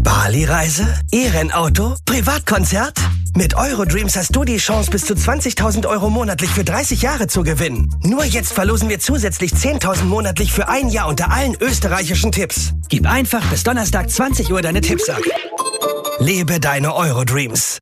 Bali-Reise? E-Rennauto? Privatkonzert? Mit Eurodreams hast du die Chance, bis zu 20.000 Euro monatlich für 30 Jahre zu gewinnen. Nur jetzt verlosen wir zusätzlich 10.000 monatlich für ein Jahr unter allen österreichischen Tipps. Gib einfach bis Donnerstag 20 Uhr deine Tipps ab. Lebe deine Eurodreams.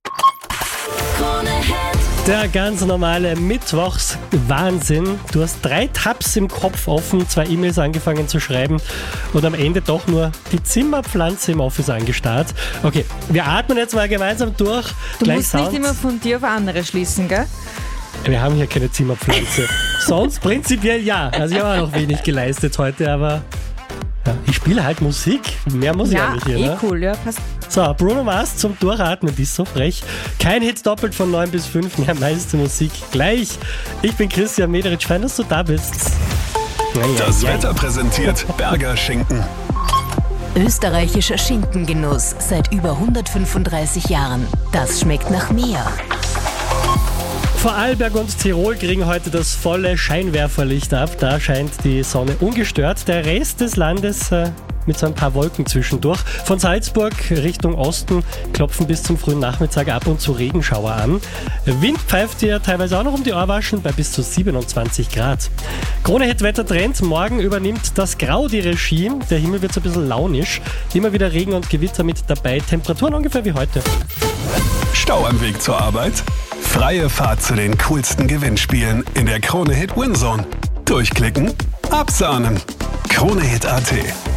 Der ganz normale Mittwochs-Wahnsinn. Du hast 3 Tabs im Kopf offen, 2 E-Mails angefangen zu schreiben und am Ende doch nur die Zimmerpflanze im Office angestarrt. Okay, wir atmen jetzt mal gemeinsam durch. Du Gleich musst Sounds. nicht immer von dir auf andere schließen, gell? Wir haben hier keine Zimmerpflanze. Sonst prinzipiell ja. Also ich habe auch noch wenig geleistet heute, aber ja, ich spiele halt Musik. Mehr muss ich ja nicht hier, ne? Cool, ja, passt. So, Bruno Mars zum Durchatmen, die ist so frech. Kein Hit doppelt von 9 bis 5, mehr meiste Musik gleich. Ich bin Christian Mederitsch, fein, dass du da bist. Das Wetter präsentiert Berger Schinken. Österreichischer Schinkengenuss seit über 135 Jahren. Das schmeckt nach mehr. Vorarlberg und Tirol kriegen heute das volle Scheinwerferlicht ab. Da scheint die Sonne ungestört. Der Rest des Landes mit so ein paar Wolken zwischendurch. Von Salzburg Richtung Osten klopfen bis zum frühen Nachmittag ab und zu Regenschauer an. Wind pfeift dir teilweise auch noch um die Ohrwaschen bei bis zu 27 Grad. Krone-Hit-Wettertrend. Morgen übernimmt das Grau die Regie. Der Himmel wird so ein bisschen launisch. Immer wieder Regen und Gewitter mit dabei. Temperaturen ungefähr wie heute. Stau am Weg zur Arbeit? Freie Fahrt zu den coolsten Gewinnspielen in der Krone-Hit Winzone. Durchklicken, absahnen. Krone-Hit.at.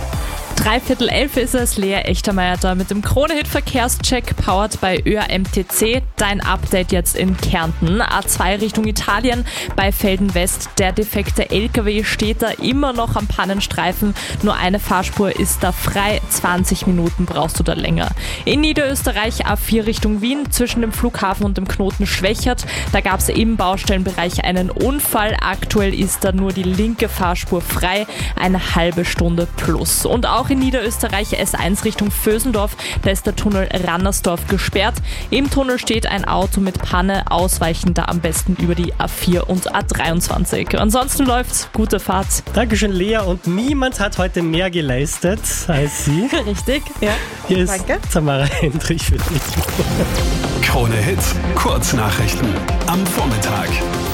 11:15 ist es, Lea Echtermeier da mit dem Krone-Hit-Verkehrscheck, powered bei ÖAMTC. Dein Update jetzt in Kärnten. A2 Richtung Italien bei Velden West. Der defekte LKW steht da immer noch am Pannenstreifen. Nur eine Fahrspur ist da frei. 20 Minuten brauchst du da länger. In Niederösterreich A4 Richtung Wien zwischen dem Flughafen und dem Knoten Schwächert. Da gab es im Baustellenbereich einen Unfall. Aktuell ist da nur die linke Fahrspur frei. Eine halbe Stunde plus. Und auch in Niederösterreich S1 Richtung Vösendorf, da ist der Tunnel Rannersdorf gesperrt. Im Tunnel steht ein Auto mit Panne, ausweichen da am besten über die A4 und A23. Ansonsten läuft's, gute Fahrt. Dankeschön, Lea, und niemand hat heute mehr geleistet als Sie. Richtig, ja. Hier ist Danke. Tamara Hendrich für dich. Krone-Hit, Kurznachrichten am Vormittag.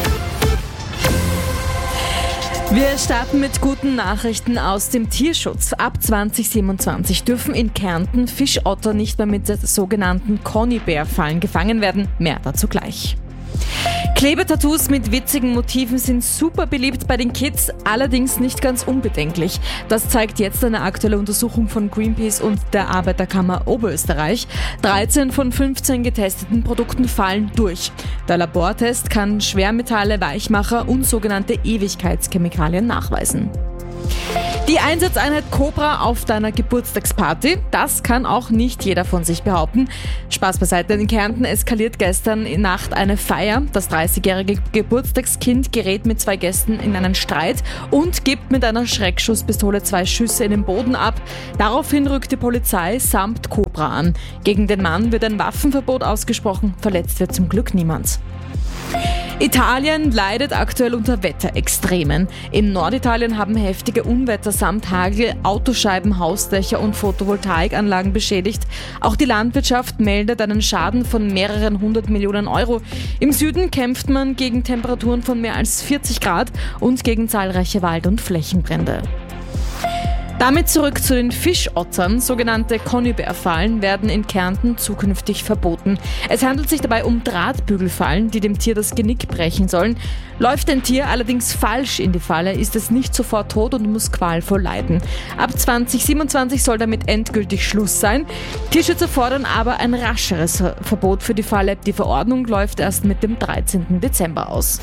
Wir starten mit guten Nachrichten aus dem Tierschutz. Ab 2027 dürfen in Kärnten Fischotter nicht mehr mit sogenannten Conny-Bär-Fallen gefangen werden. Mehr dazu gleich. Klebetattoos mit witzigen Motiven sind super beliebt bei den Kids, allerdings nicht ganz unbedenklich. Das zeigt jetzt eine aktuelle Untersuchung von Greenpeace und der Arbeiterkammer Oberösterreich. 13 von 15 getesteten Produkten fallen durch. Der Labortest kann Schwermetalle, Weichmacher und sogenannte Ewigkeitschemikalien nachweisen. Die Einsatzeinheit Cobra auf deiner Geburtstagsparty, das kann auch nicht jeder von sich behaupten. Spaß beiseite, in Kärnten eskaliert gestern Nacht eine Feier. Das 30-jährige Geburtstagskind gerät mit 2 Gästen in einen Streit und gibt mit einer Schreckschusspistole 2 Schüsse in den Boden ab. Daraufhin rückt die Polizei samt Cobra an. Gegen den Mann wird ein Waffenverbot ausgesprochen, verletzt wird zum Glück niemand. Italien leidet aktuell unter Wetterextremen. In Norditalien haben heftige Unwetter samt Hagel Autoscheiben, Hausdächer und Photovoltaikanlagen beschädigt. Auch die Landwirtschaft meldet einen Schaden von mehreren 100 Millionen Euro. Im Süden kämpft man gegen Temperaturen von mehr als 40 Grad und gegen zahlreiche Wald- und Flächenbrände. Damit zurück zu den Fischottern. Sogenannte Conny-Bär-Fallen werden in Kärnten zukünftig verboten. Es handelt sich dabei um Drahtbügelfallen, die dem Tier das Genick brechen sollen. Läuft ein Tier allerdings falsch in die Falle, ist es nicht sofort tot und muss qualvoll leiden. Ab 2027 soll damit endgültig Schluss sein. Tierschützer fordern aber ein rascheres Verbot für die Falle. Die Verordnung läuft erst mit dem 13. Dezember aus.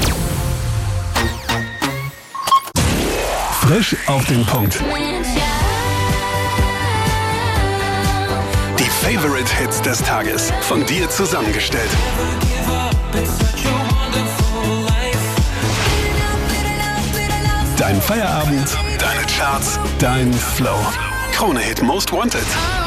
Frisch auf den Punkt. Die Favorite Hits des Tages, von dir zusammengestellt. Dein Feierabend, deine Charts, dein Flow. Krone Hit Most Wanted.